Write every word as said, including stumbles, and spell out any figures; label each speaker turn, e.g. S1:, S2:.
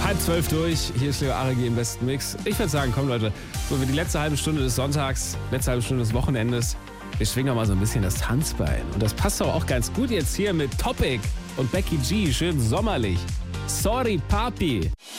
S1: Halb zwölf durch, hier ist Leo Aregi im besten Mix. Ich würde sagen, komm Leute, so wie die letzte halbe Stunde des Sonntags, letzte halbe Stunde des Wochenendes, wir schwingen doch mal so ein bisschen das Tanzbein. Und das passt doch auch ganz gut jetzt hier mit Topic und Becky G, schön sommerlich. Sorry, Papi.